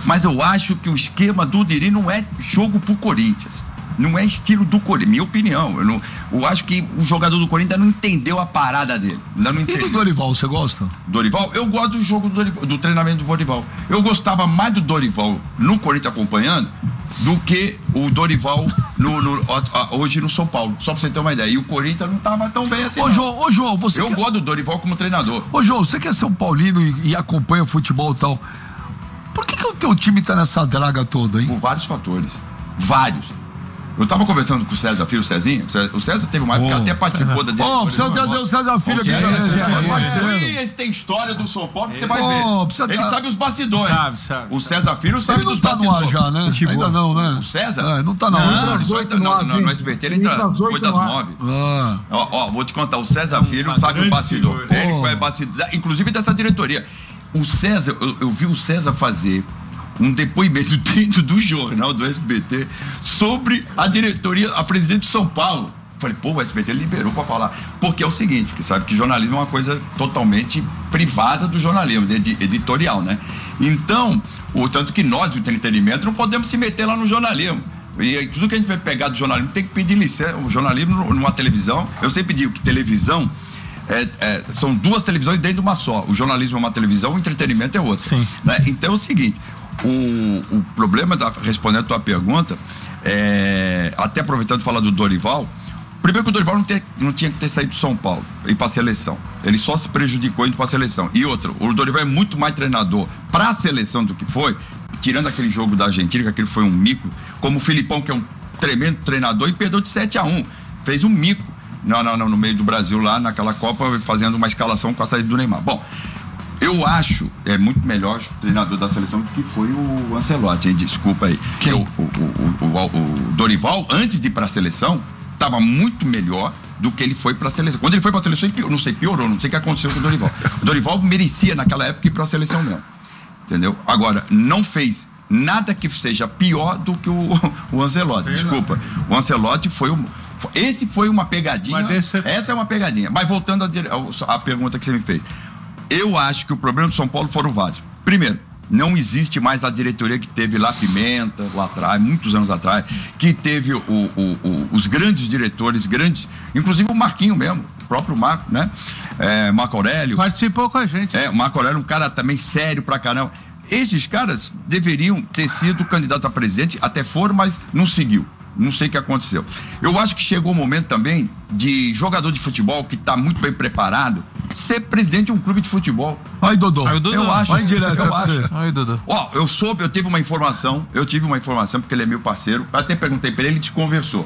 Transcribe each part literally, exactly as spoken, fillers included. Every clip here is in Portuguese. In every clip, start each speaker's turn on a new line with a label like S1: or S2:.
S1: Mas eu acho que o esquema do Diri não é jogo pro Corinthians. Não é estilo do Corinthians, minha opinião. Eu, não, eu acho que o jogador do Corinthians ainda não entendeu a parada dele. Ainda não entendeu.
S2: E do Dorival, você gosta?
S1: Dorival? Eu gosto do jogo do Dorival, do treinamento do Dorival. Eu gostava mais do Dorival no Corinthians acompanhando do que o Dorival no, no, hoje no São Paulo. Só pra você ter uma ideia. E o Corinthians não tava tão bem assim.
S2: Ô,
S1: não.
S2: João, ô, João, você.
S1: Eu
S2: quer...
S1: gosto do Dorival como treinador.
S2: Ô, João, você que é São Paulino e, e acompanha futebol e tal. Por que, que o teu time tá nessa draga toda, hein?
S1: Por vários fatores. Vários. Eu tava conversando com o César Filho, o Cezinho. O César teve uma época que oh, até participou da diretoria.
S2: Ó, precisa trazer o César Filho aqui também.
S1: Esse tem história do São Paulo que você vai
S2: oh,
S1: ver. Ele
S2: tá...
S1: sabe os bastidores.
S3: Sabe, sabe.
S1: O César Filho sabe
S2: ele não
S1: dos
S2: tá
S1: bastidores.
S2: No ar já, né?
S1: Tipo,
S2: ainda não, né?
S1: O César?
S2: É, não tá na
S1: hora.
S2: Não,
S1: não, ele só entra, no, no, no S B T, ele entra depois das nove. Ah. Ó, ó, vou te contar, o César Filho sabe o bastidor. Figura. Ele oh. é bastidor, inclusive dessa diretoria. O César, eu, eu vi o César fazer um depoimento dentro do jornal do S B T sobre a diretoria, a presidente de São Paulo. Falei, pô, o S B T liberou pra falar. Porque é o seguinte, porque sabe que jornalismo é uma coisa totalmente privada do jornalismo, editorial, né? Então, o tanto que nós, do entretenimento, não podemos se meter lá no jornalismo. E tudo que a gente vai pegar do jornalismo tem que pedir licença. O jornalismo numa televisão, eu sempre digo que televisão É, é, são duas televisões dentro de uma só. O jornalismo é uma televisão, o entretenimento é outra. Né? Então é o seguinte, o, o problema, da, respondendo a tua pergunta, é, até aproveitando de falar do Dorival, primeiro que o Dorival não, ter, não tinha que ter saído do São Paulo e ir pra seleção. Ele só se prejudicou indo pra seleção. E outra, o Dorival é muito mais treinador pra seleção do que foi, tirando aquele jogo da Argentina, que aquele foi um mico, como o Filipão, que é um tremendo treinador, e perdeu de sete a um. Fez um mico. Não, não, não, no meio do Brasil lá, naquela Copa, fazendo uma escalação com a saída do Neymar. Bom, eu acho, é muito melhor o treinador da seleção do que foi o Ancelotti, hein? Desculpa aí.
S2: Quem?
S1: O, o, o, o, o Dorival, antes de ir pra seleção, estava muito melhor do que ele foi pra seleção. Quando ele foi pra seleção, ele piorou, não sei, piorou, não sei o que aconteceu com o Dorival. O Dorival merecia, naquela época, ir pra seleção mesmo. Entendeu? Agora, não fez nada que seja pior do que o, o Ancelotti. Desculpa. O Ancelotti foi o... Esse foi uma pegadinha. Esse... Essa é uma pegadinha. Mas voltando à pergunta que você me fez. Eu acho que o problema do São Paulo foram vários. Primeiro, não existe mais a diretoria que teve lá Pimenta, lá atrás, muitos anos atrás, que teve o, o, o, os grandes diretores, grandes, inclusive o Marquinho mesmo, o próprio Marco, né? É, Marco Aurélio.
S3: Participou com a gente.
S1: É, o Marco Aurélio, um cara também sério pra caramba. Esses caras deveriam ter sido candidatos a presidente, até foram, mas não seguiu. Não sei o que aconteceu. Eu acho que chegou o momento também de jogador de futebol que está muito bem preparado ser presidente de um clube de futebol.
S2: Ai, Dodô.
S1: Ai, Dodô. Eu acho.
S2: Vai direto
S1: eu acho.
S3: Ai, Dodô.
S1: Ó, eu soube, eu tive uma informação, eu tive uma informação, porque ele é meu parceiro, eu até perguntei para ele, ele desconversou.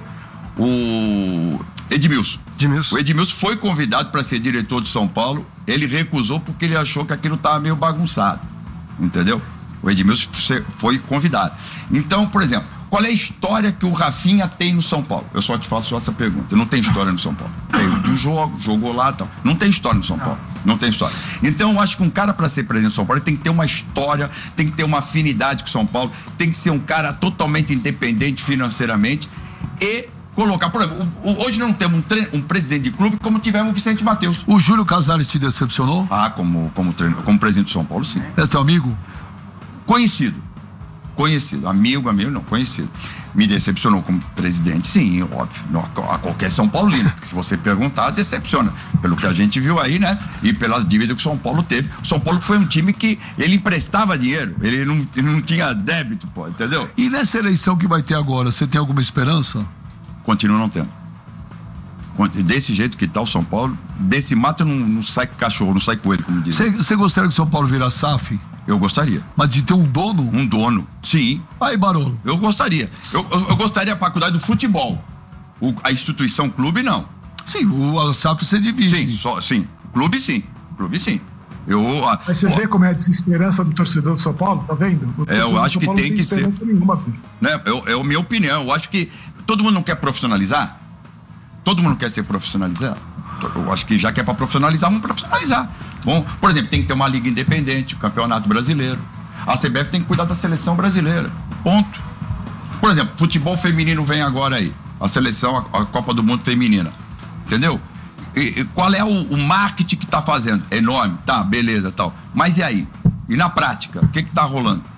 S1: O Edmilson.
S2: Edmilson.
S1: O Edmilson foi convidado para ser diretor de São Paulo, ele recusou porque ele achou que aquilo estava meio bagunçado. Entendeu? O Edmilson foi convidado. Então, por exemplo, qual é a história que o Rafinha tem no São Paulo? Eu só te faço essa pergunta. Não tem história no São Paulo. Tem um jogo, jogou lá e tal. Não tem história no São Paulo. Não tem história. Então, eu acho que um cara, para ser presidente do São Paulo, ele tem que ter uma história, tem que ter uma afinidade com o São Paulo, tem que ser um cara totalmente independente financeiramente e colocar. Por exemplo, hoje não temos um, tre- um presidente de clube como tivemos o Vicente Matheus.
S2: O Júlio Casares te decepcionou?
S1: Ah, como, como, treino, como presidente do São Paulo, sim.
S2: É teu amigo?
S1: Conhecido. Conhecido, amigo, amigo não, conhecido. Me decepcionou como presidente, sim, óbvio, não, a qualquer São Paulino, porque se você perguntar, decepciona, pelo que a gente viu aí, né, e pelas dívidas que o São Paulo teve. O São Paulo foi um time que ele emprestava dinheiro, ele não, ele não tinha débito, pô, entendeu?
S2: E nessa eleição que vai ter agora, você tem alguma esperança?
S1: Continuo não tendo. Desse jeito que tá o São Paulo, desse mato não, não sai cachorro, não sai coelho, como diz.
S2: Você gostaria que o São Paulo virasse S A F?
S1: Eu gostaria.
S2: Mas de ter um dono?
S1: Um dono, sim.
S2: Aí, Barolo.
S1: Eu gostaria. Eu, eu, eu gostaria a faculdade do futebol. O, a instituição clube, não.
S2: Sim, o S A F você divide.
S1: Sim, só, sim. Clube, sim. Clube, sim. Eu, a,
S4: Mas você ó, vê como é a desesperança do torcedor do São Paulo, tá vendo?
S1: É, eu acho que tem, tem que ser.
S4: Nenhuma,
S1: né? eu, é a minha opinião. Eu acho que todo mundo não quer profissionalizar. Todo mundo quer ser profissionalizado. Eu acho que já que é para profissionalizar, vamos profissionalizar. Bom, por exemplo, tem que ter uma liga independente, o Campeonato Brasileiro. A C B F tem que cuidar da seleção brasileira. Ponto. Por exemplo, futebol feminino vem agora aí. A seleção, a, a Copa do Mundo feminina. Entendeu? E, e qual é o, o marketing que tá fazendo? É enorme, tá, beleza, tal. Mas e aí? E na prática, o que que tá rolando?